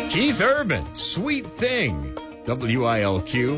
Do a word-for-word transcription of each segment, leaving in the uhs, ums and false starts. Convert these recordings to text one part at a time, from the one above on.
Keith Urban, Sweet Thing, W I L Q.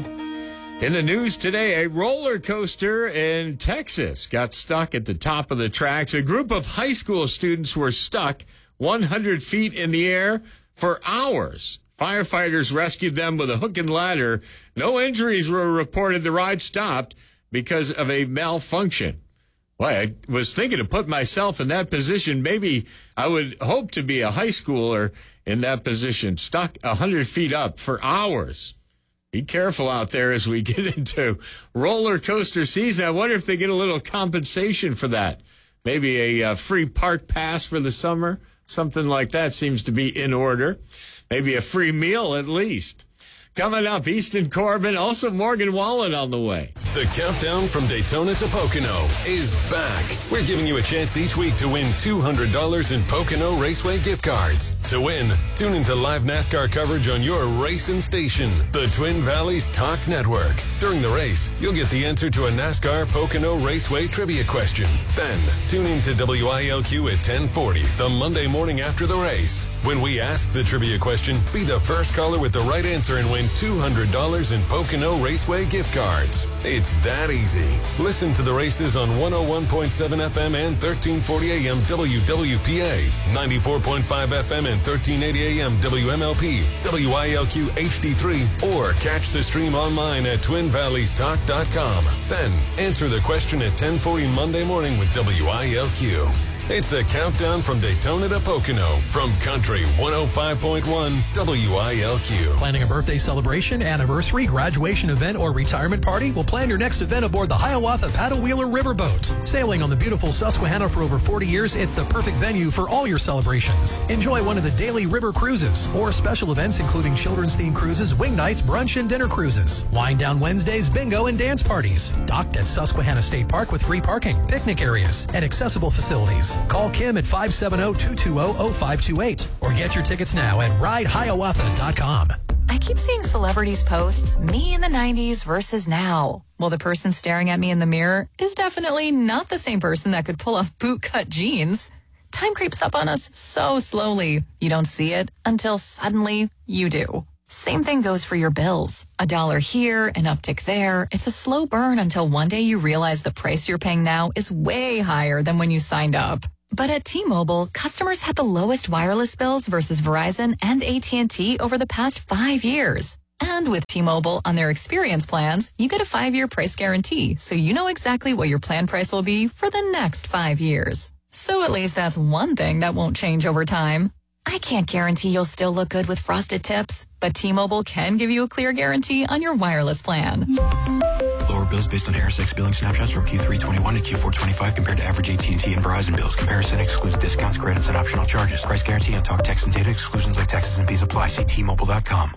In the news today, a roller coaster in Texas got stuck at the top of the tracks. A group of high school students were stuck one hundred feet in the air for hours. Firefighters rescued them with a hook and ladder. No injuries were reported. The ride stopped because of a malfunction. Well, I was thinking to put myself in that position. Maybe I would hope to be a high schooler in that position, stuck one hundred feet up for hours. Be careful out there as we get into roller coaster season. I wonder if they get a little compensation for that. Maybe a uh, free park pass for the summer. Something like that seems to be in order. Maybe a free meal at least. Coming up, Easton Corbin, also Morgan Wallen on the way. The countdown from Daytona to Pocono is back. We're giving you a chance each week to win two hundred dollars in Pocono Raceway gift cards. To win, tune into live NASCAR coverage on your racing station, the Twin Valleys Talk Network. During the race, you'll get the answer to a NASCAR Pocono Raceway trivia question. Then, tune in to W I L Q at ten forty, the Monday morning after the race. When we ask the trivia question, be the first caller with the right answer and win two hundred dollars in Pocono Raceway gift cards. It's that easy. Listen to the races on one oh one point seven F M and thirteen forty A M W W P A, ninety-four point five F M and thirteen eighty A M W M L P, W I L Q H D three, or catch the stream online at twin valleys talk dot com. Then answer the question at ten forty Monday morning with W I L Q. It's the countdown from Daytona to Pocono from Country one oh five point one W I L Q. Planning a birthday celebration, anniversary, graduation event, or retirement party? We'll plan your next event aboard the Hiawatha Paddle Wheeler Riverboat. Sailing on the beautiful Susquehanna for over forty years, it's the perfect venue for all your celebrations. Enjoy one of the daily river cruises or special events including children's themed cruises, wing nights, brunch, and dinner cruises. Wind down Wednesdays, bingo, and dance parties. Docked at Susquehanna State Park with free parking, picnic areas, and accessible facilities. Call Kim at five seven zero, two two zero, zero five two eight or get your tickets now at ride hiawatha dot com. I keep seeing celebrities posts, me in the nineties versus now. Well, the person staring at me in the mirror is definitely not the same person that could pull off bootcut jeans. Time creeps up on us so slowly. You don't see it until suddenly you do. Same thing goes for your bills. A dollar here, an uptick there. It's a slow burn until one day you realize the price you're paying now is way higher than when you signed up. But at T-Mobile, customers had the lowest wireless bills versus Verizon and A T and T over the past five years. And with T-Mobile on their experience plans, you get a five-year price guarantee, so you know exactly what your plan price will be for the next five years. So at least that's one thing that won't change over time. I can't guarantee you'll still look good with frosted tips, but T-Mobile can give you a clear guarantee on your wireless plan. Lower bills based on Harris X billing snapshots from Q three twenty-one to Q four twenty-five compared to average A T and T and Verizon bills. Comparison excludes discounts, credits, and optional charges. Price guarantee on talk, text, and data exclusions like taxes and fees apply. See T Mobile dot com.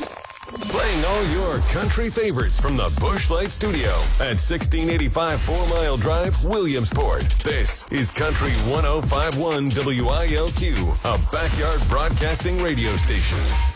Playing all your country favorites from the Busch Light Studio at sixteen eighty-five Four Mile Drive, Williamsport. This is Country one oh five point one W I L Q, a backyard broadcasting radio station.